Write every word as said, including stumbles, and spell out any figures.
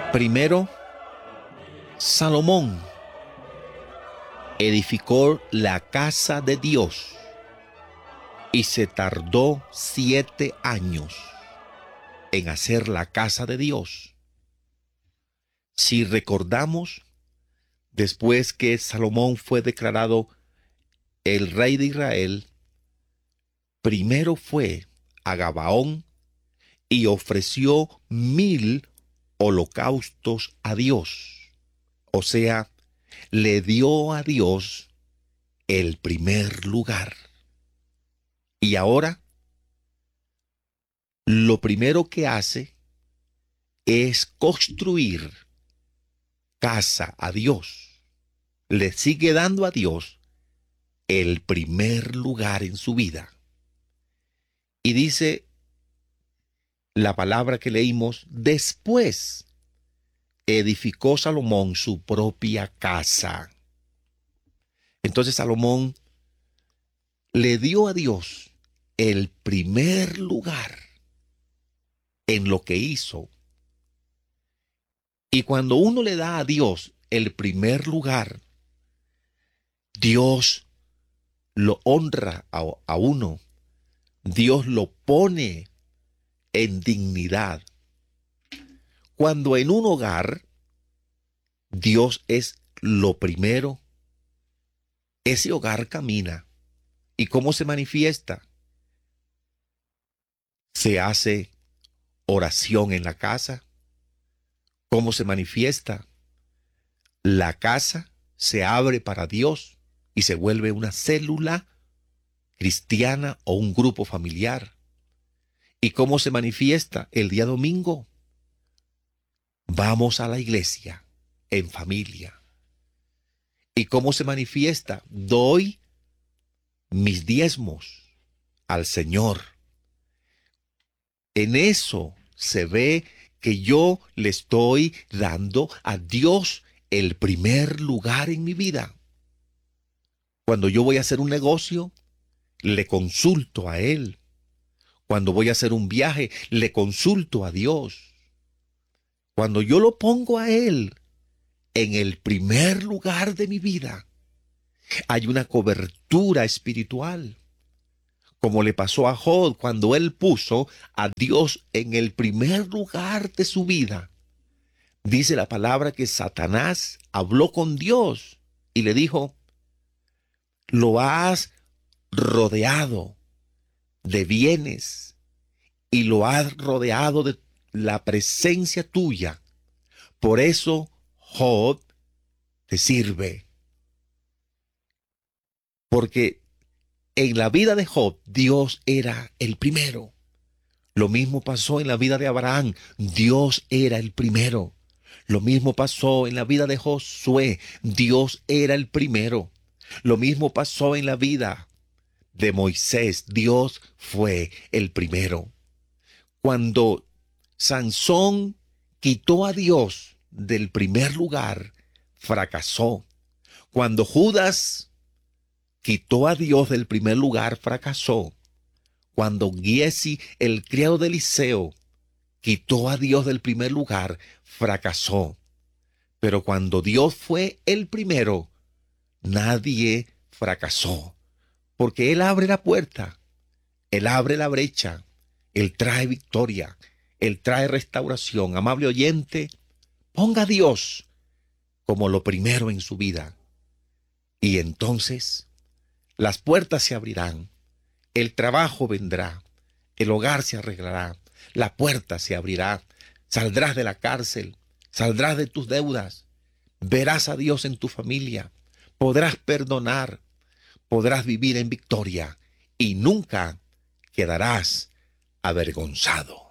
Primero, Salomón edificó la casa de Dios y se tardó siete años en hacer la casa de Dios. Si recordamos, después que Salomón fue declarado el rey de Israel, primero fue a Gabaón y ofreció mil holocaustos a Dios. O sea, le dio a Dios el primer lugar. Y ahora, lo primero que hace es construir casa a Dios. Le sigue dando a Dios el primer lugar en su vida. Y dice la palabra que leímos: después edificó Salomón su propia casa. Entonces Salomón le dio a Dios el primer lugar en lo que hizo. Y cuando uno le da a Dios el primer lugar, Dios lo honra a, a uno. Dios lo pone en dignidad. Cuando en un hogar Dios es lo primero, ese hogar camina. ¿Y cómo se manifiesta? Se hace oración en la casa. ¿Cómo se manifiesta? La casa se abre para Dios y se vuelve una célula cristiana o un grupo familiar. ¿Y cómo se manifiesta? El día domingo vamos a la iglesia en familia. ¿Y cómo se manifiesta? Doy mis diezmos al Señor. En eso se ve que yo le estoy dando a Dios el primer lugar en mi vida. Cuando yo voy a hacer un negocio, le consulto a Él. Cuando voy a hacer un viaje, le consulto a Dios. Cuando yo lo pongo a Él en el primer lugar de mi vida, hay una cobertura espiritual. Como le pasó a Job cuando él puso a Dios en el primer lugar de su vida. Dice la palabra que Satanás habló con Dios y le dijo: lo has rodeado de bienes y lo has rodeado de la presencia tuya. Por eso Job te sirve. Porque en la vida de Job, Dios era el primero. Lo mismo pasó en la vida de Abraham. Dios era el primero. Lo mismo pasó en la vida de Josué. Dios era el primero. Lo mismo pasó en la vida de Moisés. Dios fue el primero. Cuando Sansón quitó a Dios del primer lugar, fracasó. Cuando Judas quitó a Dios del primer lugar, fracasó. Cuando Giesi, el criado de Eliseo, quitó a Dios del primer lugar, fracasó. Pero cuando Dios fue el primero, nadie fracasó. Porque Él abre la puerta, Él abre la brecha, Él trae victoria, Él trae restauración. Amable oyente, ponga a Dios como lo primero en su vida. Y entonces las puertas se abrirán, el trabajo vendrá, el hogar se arreglará, la puerta se abrirá, saldrás de la cárcel, saldrás de tus deudas, verás a Dios en tu familia, podrás perdonar, podrás vivir en victoria y nunca quedarás avergonzado.